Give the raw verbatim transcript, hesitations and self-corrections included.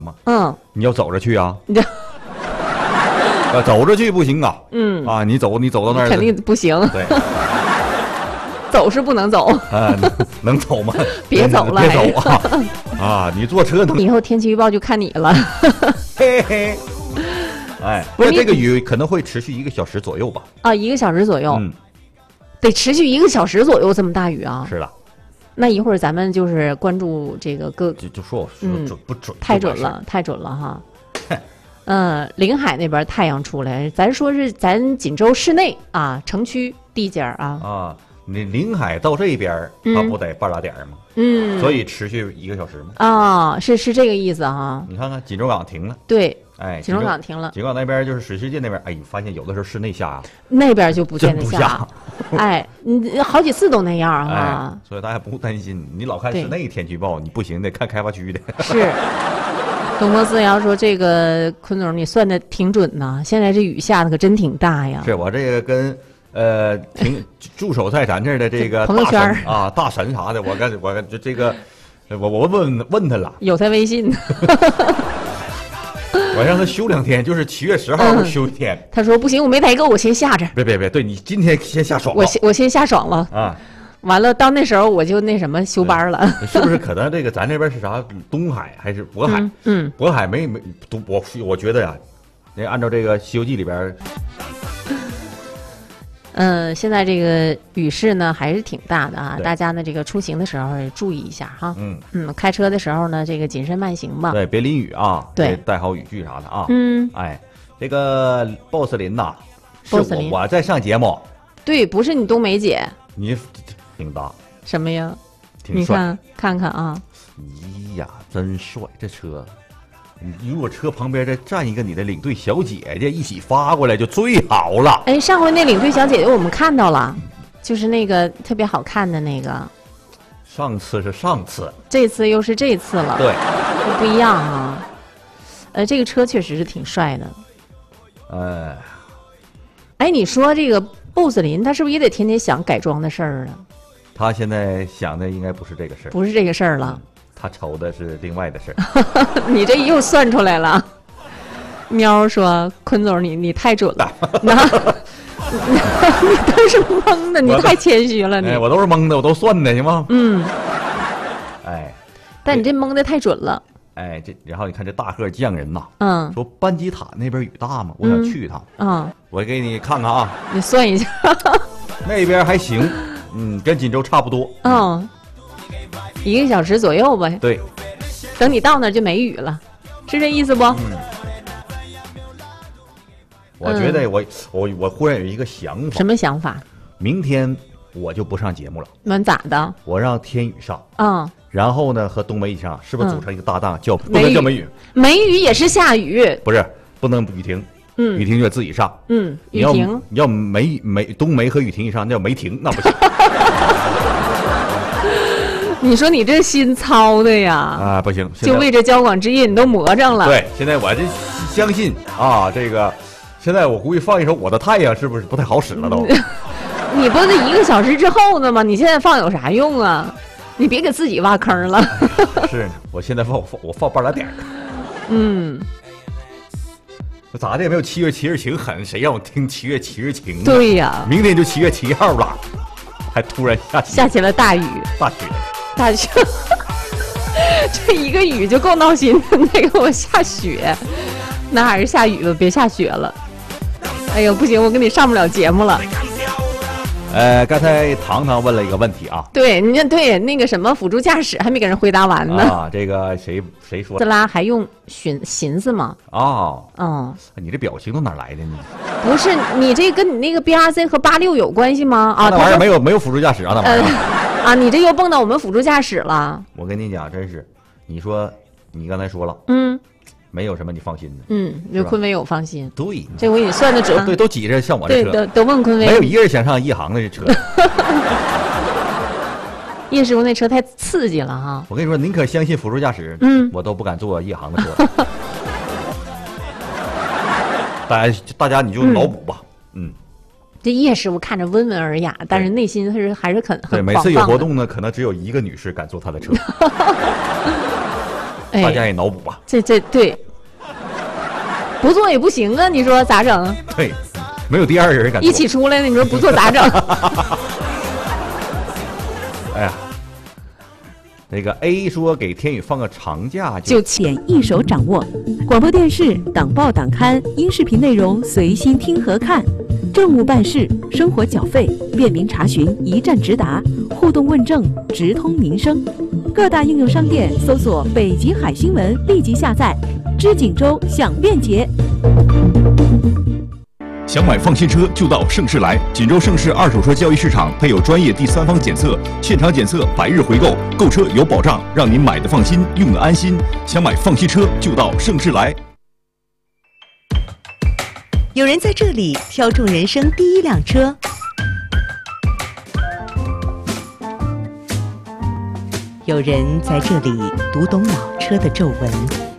吗？ 嗯， 你要走着去啊。 你这啊，走着去不行啊。 嗯啊，你走你走到那儿肯定不行。 对。 走是不能走啊，能, 能走吗？ 别走了， 别走啊！啊，你坐车能。 以后天气预报就看你了。 嘿嘿。哎，那这个雨可能会持续一个小时左右吧？ 啊，一个小时左右。 嗯， 得持续一个小时左右，这么大雨啊？ 是的。 那一会儿咱们就是关注这个各， 就就说我说准不准？ 太准了，太准了哈。嗯，临海那边太阳出来，咱说是咱锦州市内啊，城区地界啊。 啊。你临海到这边，它不得半拉点吗？ 嗯， 所以持续一个小时吗？ 啊，是是这个意思哈。 你看看锦州港停了， 对， 哎， 锦州港停了， 锦州港那边就是水世界那边，哎，你发现有的时候室内下啊， 那边就不见得下，下哎，你好几次都那样哈、 哎，所以大家不用担心，你老看室内天气预报，你不行，得看开发区的。 是，东坡四瑶说这个坤总你算的挺准呐，现在这雨下的可真挺大呀。 是我这个跟。呃，停驻守在咱这儿的这个朋友圈啊，大神啥的，我跟我就这个，我我问问他了， 有他微信， 我让他休两天，就是七月十号休一天、嗯。 他说不行，我没抬够，我先下着。 别别别，对你今天先下爽了， 我先我先下爽了啊， 完了到那时候我就那什么休班了。 是不是？可能这个咱这边是啥？东海还是渤海？ 嗯，嗯渤海没没，我我觉得呀，那按照这个《西游记》里边。 嗯，现在这个雨势呢还是挺大的啊，大家呢这个出行的时候也注意一下哈。 嗯嗯，开车的时候呢，这个谨慎慢行吧。 对，别淋雨啊。 对， 带好雨具啥的啊。 嗯， 哎，这个 boss 林呐，是我林我在上节目。 对，不是你冬梅姐。 你挺大。 什么呀？ 挺帅。 你看看看啊。 咦呀，真帅！这车。你如果车旁边再站一个你的领队小姐姐一起发过来就最好了。 哎，上回那领队小姐姐我们看到了，就是那个特别好看的那个。 上次是上次， 这次又是这次了。 对， 不一样啊。呃，这个车确实是挺帅的。 哎， 哎，你说这个 boss 林他是不是也得天天想改装的事儿啊？ 他现在想的应该不是这个事儿， 不是这个事儿了。嗯， 他愁的是另外的事儿。 你这又算出来了。喵说：“坤总，你你太准了，那你都是蒙的，你太谦虚了。你、 哎、我都是蒙的，我都算的，行吗？ 嗯， 哎， 但你这蒙的太准了。 哎，这然后你看这大个匠人呐， 嗯， 说班吉塔那边雨大吗？我想去一趟。 嗯， 我给你看看啊， 你算一下， 那边还行，嗯，跟锦州差不多。 嗯。”一个小时左右吧。 对， 等你到那儿就没雨了，是这意思不？ 嗯，我觉得我、嗯、我我忽然有一个想法。 什么想法？ 明天我就不上节目了。 那咋的？ 我让天宇上。 嗯。 然后呢，和冬梅一起上，是不是组成一个搭档？嗯、叫不能叫梅雨。 梅雨也是下雨。 不是，不能雨停。 嗯。 雨停就自己上。 嗯。雨停。 你要梅梅冬梅和雨停一上，那叫梅停，那不行。 你说你这心操的呀！ 啊，不行， 就为这交广之夜，你都魔怔了。 对，现在我这相信啊，这个现在我估计放一首《我的太阳》是不是不太好使了都？ 你不是一个小时之后呢吗？你现在放有啥用啊？你别给自己挖坑了。 是，我现在放我放我放半拉点儿。 嗯。 咋的也没有七月七日晴狠，谁让我听七月七日晴？ 对呀， 明天就七月七号了，还突然下下起了大雨， 大雪。 大雪，这一个雨就够闹心的。那个我下雪，那还是下雨吧，别下雪了。哎呦，不行，我跟你上不了节目了。 呃，刚才糖糖问了一个问题啊， 对，你看，对那个什么辅助驾驶还没给人回答完呢。 啊，这个谁谁说？ 特斯拉还用寻寻思吗？ 哦， 嗯， 你这表情都哪来的呢？ 不是，你这跟你那个 B R C 和八六有关系吗？啊， 那玩意儿没有没有辅助驾驶啊，那玩意儿、 呃、啊，你这又蹦到我们辅助驾驶了。 我跟你讲，真是，你说你刚才说了， 嗯。 没有什么你放心的， 嗯，这坤威我放心。 对， 这我给你算的准。 对，都挤着像我这车， 对，都都问坤威， 没有一个人想上一航的这车。 叶师傅那车太刺激了哈！ 我跟你说，宁可相信辅助驾驶， 嗯， 我都不敢坐一航的车。大家，大家你就脑补吧，嗯。嗯这叶师傅看着温文尔雅，但是内心是还是很很对。每次有活动呢，可能只有一个女士敢坐他的车。 哎大家也脑补吧。 这这对，不做也不行啊，你说咋整？ 对，没有第二人敢做一起出来，你说不做咋整？ 哎呀，那个 A 说给天宇放个长假就且一手掌握，广播电视、党报党刊、音视频内容随心听和看，政务办事、生活缴费便民查询，一站直达，互动问政，直通民生。各大应用商店搜索“北极海新闻”，立即下载。知锦州享便捷。 想买放心车就到盛世来，锦州盛世二手车交易市场配有专业第三方检测，现场检测，百日回购，购车有保障，让您买的放心，用的安心。想买放心车就到盛世来。 有人在这里挑中人生第一辆车，有人在这里读懂老车的皱纹。